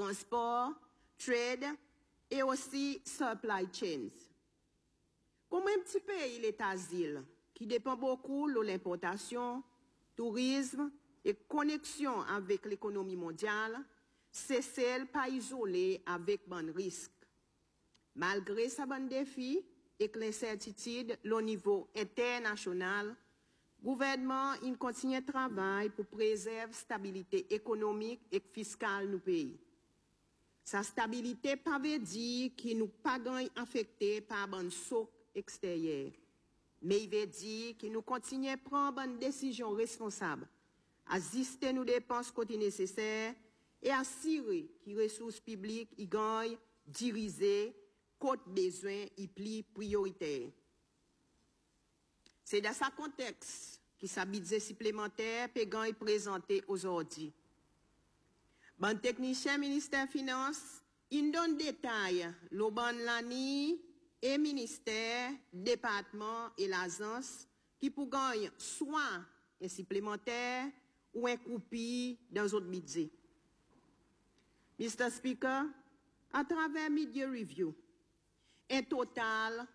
transport, trade et aussi supply chains. Comme un petit pays, l'État-île, qui dépend beaucoup de l'importation, tourisme et connexion avec l'économie mondiale, c'est celle pas isolée avec bon risque. Malgré sa bonne défi et que l'incertitude au niveau international, le gouvernement continue de travailler pour préserver la stabilité économique et fiscale du pays. Sa stabilité pas veut dire qu'il nous pas affecté par un choc extérieur, mais il veut dire qu'il nous continue à prendre des décisions responsables, ajuster nos dépenses côté nécessaires et assurer que les ressources publiques y gagnent dirigées côté besoin y plus prioritaire. C'est dans ce contexte que sa budget supplémentaire peut être présenté aujourd'hui. Bon technicien ministère Finances, il donne détail le bon l'année et ministère, département et l'agence qui pour gagner soit un supplémentaire ou un coupi dans d'autres budgets. Mr. Speaker, à travers Media Review, un total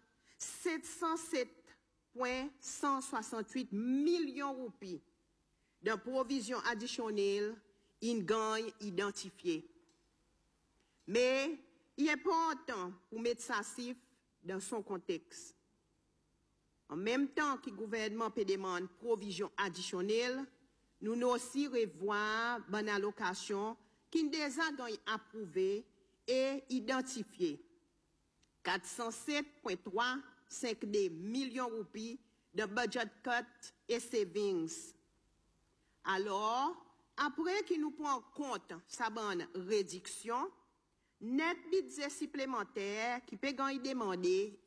707,168 millions de roupies de provisions additionnelles in gagne identifié. Mais il est important pour mettre ça dans son contexte. En même temps que le gouvernement peut demander provision additionnelle, nous nous aussi revoir bonne allocation qui déjà gagne approuvé et identifié. 407,352 millions de roupies de budget cut et savings. Alors, après qu'il nous prend en compte sa bonne réduction, net budget supplémentaire qui peut gagner demander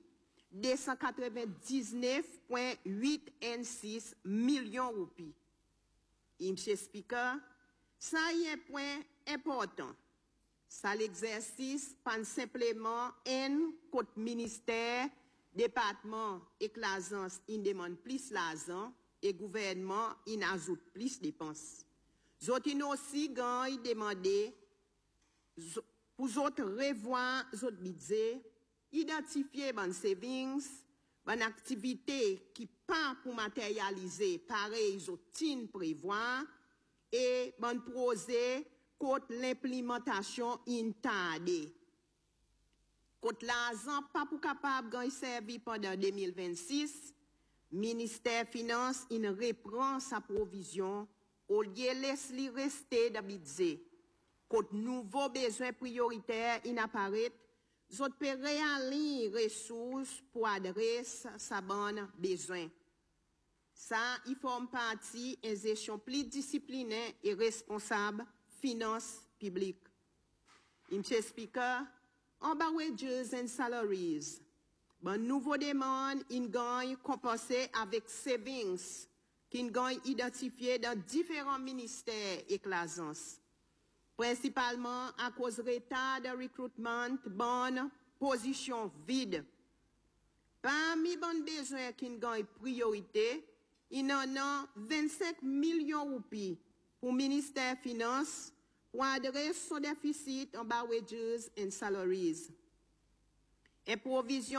299,816 millions de roupies. Monsieur Speaker, ça y est un point important. Ça l'exercice pas simplement un côté ministère, département et l'agence in demande plus l'argent et gouvernement in ajoute plus dépenses. Zot in aussi gagne demander pour autres revoir autres budget, identifier bon savings, bonne activité qui pas pour matérialiser pareil autres prévoir et bon projet contre l'implémentation intardée. Contre l'argent pas pour capable gagner servi pendant 2026, ministère Finances il reprend sa provision au lieu laisse-li rester dans budget. Contre nouveaux besoins prioritaires inapparaît, zot peut réaligner ressources pour adresser sa bonne besoin. Ça, il forme partie d'une gestion plus disciplinée et responsable finances publiques. Monsieur Speaker, en bas wages and salaries, bon nouveau demande in gagne compensé avec savings qui gagne identifié dans différents ministères et classes, principalement à cause de retard de recrutement, bonne position vide. Parmi les besoins qui gagnent priorité, il y en a 25 millions de roupies pour le ministère des Finances pour adresser son déficit en bas wages and salaries. Et provision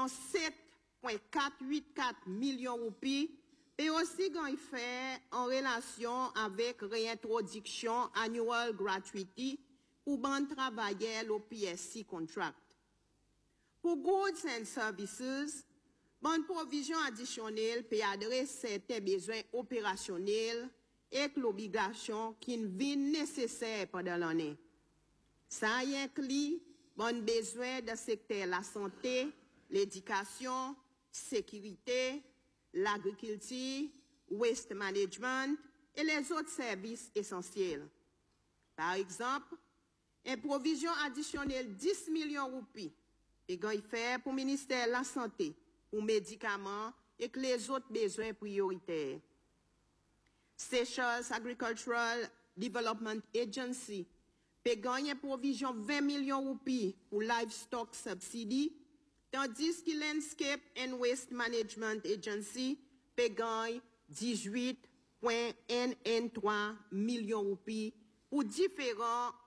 7,484 millions de roupies et aussi gagne fait en relation avec réintroduction annual gratuity pour bon travailleurs l'OPSC contract. Pour goods and services, bonne provision additionnelle peut adresser certains besoins opérationnels et l'obligation qui viennent nécessaires pendant l'année. Ça inclut bon besoin de secteur la santé, l'éducation, sécurité, l'agriculture, waste management et les autres services essentiels. Par exemple, une provision additionnelle 10 millions de roupies et gagne fait pour le ministère de la Santé, pour médicaments et que les autres besoins prioritaires. Seychelles Agricultural Development Agency peut gagner provision 20 millions de roupies pour livestock subsidy, tandis que Landscape and Waste Management Agency peut gagner 18,113 millions de roupies pour différents